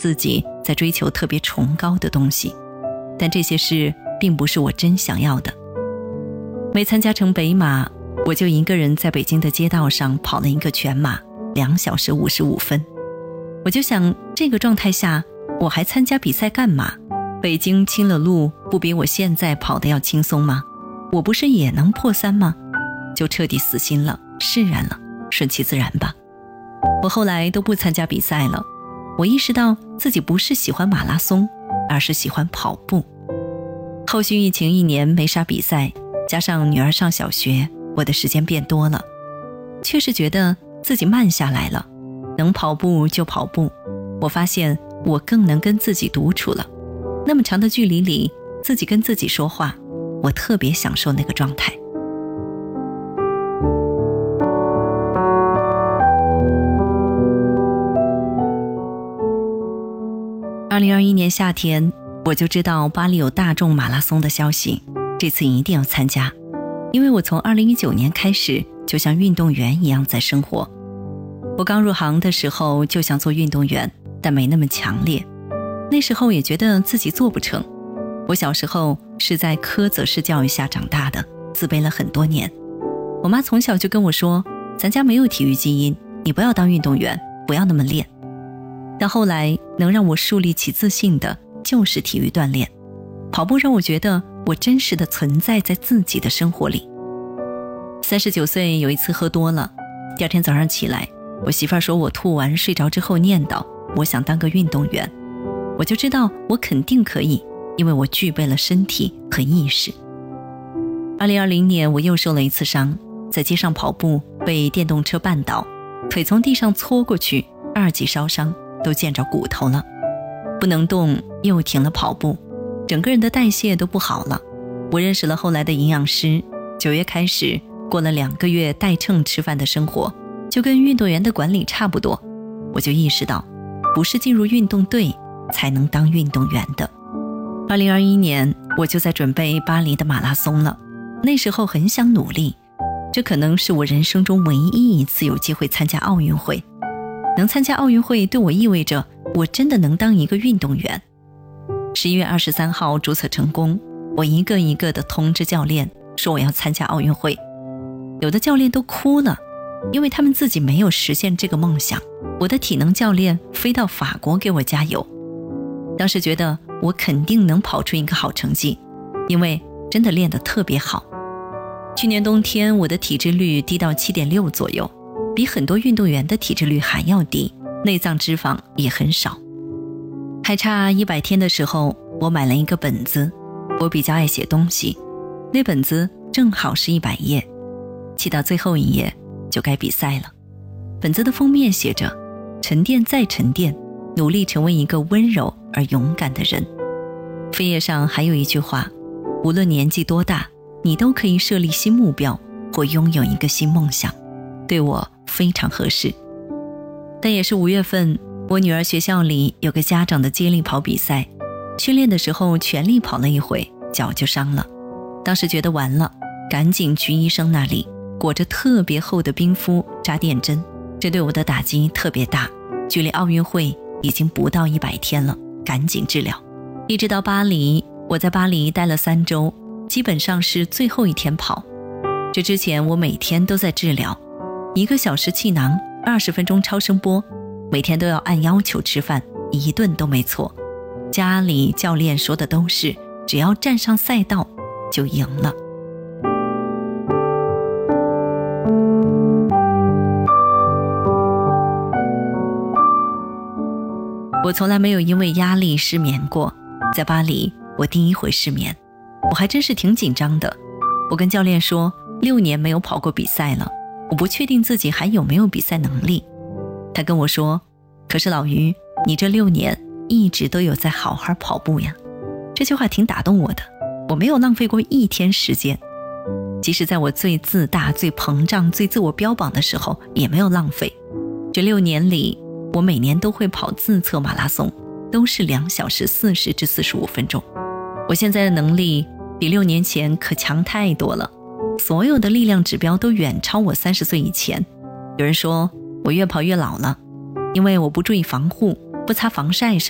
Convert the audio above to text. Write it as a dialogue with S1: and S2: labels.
S1: 自己在追求特别崇高的东西，但这些事并不是我真想要的。没参加成北马，我就一个人在北京的街道上跑了一个全马，2小时55分。我就想，这个状态下我还参加比赛干嘛？北京清了路，不比我现在跑得要轻松吗？我不是也能破3吗？就彻底死心了，释然了，顺其自然吧。我后来都不参加比赛了。我意识到自己不是喜欢马拉松，而是喜欢跑步。后续疫情1年没啥比赛，加上女儿上小学，我的时间变多了，确实觉得自己慢下来了，能跑步就跑步。我发现我更能跟自己独处了，那么长的距离里，自己跟自己说话，我特别享受那个状态。2021年夏天，我就知道巴黎有大众马拉松的消息，这次一定要参加。因为我从2019年开始就像运动员一样在生活。我刚入行的时候就想做运动员，但没那么强烈。那时候也觉得自己做不成。我小时候是在苛责式教育下长大的，自卑了很多年。我妈从小就跟我说，咱家没有体育基因，你不要当运动员，不要那么练。但后来能让我树立起自信的就是体育锻炼。跑步让我觉得我真实的存在在自己的生活里。39岁有一次喝多了，第二天早上起来，我媳妇儿说我吐完睡着之后念叨我想当个运动员。我就知道我肯定可以，因为我具备了身体和意识。2020年我又受了一次伤，在街上跑步被电动车绊倒，腿从地上搓过去，2级烧伤，都见着骨头了。不能动，又停了跑步，整个人的代谢都不好了。我认识了后来的营养师，9月开始过了2个月代秤吃饭的生活，就跟运动员的管理差不多。我就意识到，不是进入运动队才能当运动员的。2021年我就在准备巴黎的马拉松了，那时候很想努力，这可能是我人生中唯一一次有机会参加奥运会。能参加奥运会对我意味着我真的能当一个运动员。11月23号注册成功，我一个一个的通知教练说我要参加奥运会。有的教练都哭了，因为他们自己没有实现这个梦想。我的体能教练飞到法国给我加油。当时觉得我肯定能跑出一个好成绩，因为真的练得特别好。去年冬天我的体脂率低到 7.6 左右，比很多运动员的体脂率还要低，内脏脂肪也很少。还差100天的时候，我买了一个本子，我比较爱写东西，那本子正好是100页，记到最后一页就该比赛了。本子的封面写着，沉淀再沉淀，努力成为一个温柔而勇敢的人。扉页上还有一句话，无论年纪多大，你都可以设立新目标或拥有一个新梦想，对我非常合适。但也是5月份，我女儿学校里有个家长的接力跑比赛，训练的时候全力跑了一回，脚就伤了。当时觉得完了，赶紧去医生那里，裹着特别厚的冰敷扎电针，这对我的打击特别大。距离奥运会已经不到100天了，赶紧治疗。一直到巴黎，我在巴黎待了3周，基本上是最后一天跑。这之前我每天都在治疗，1个小时气囊，20分钟超声波，每天都要按要求吃饭，一顿都没错。家里教练说的都是，只要站上赛道就赢了。我从来没有因为压力失眠过，在巴黎我第一回失眠，我还真是挺紧张的。我跟教练说，6年没有跑过比赛了，我不确定自己还有没有比赛能力。他跟我说，可是老于，你这6年一直都有在好好跑步呀。这句话挺打动我的，我没有浪费过1天时间，即使在我最自大、最膨胀、最自我标榜的时候也没有浪费。这6年里，我每年都会跑自测马拉松，都是2小时40至45分钟。我现在的能力比6年前可强太多了，所有的力量指标都远超我30岁以前。有人说我越跑越老了，因为我不注意防护，不擦防晒